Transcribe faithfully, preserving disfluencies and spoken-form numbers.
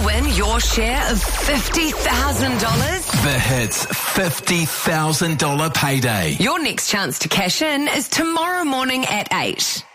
win your share of fifty thousand dollars? The Hits fifty thousand dollars payday. Your next chance to cash in is tomorrow morning at eight.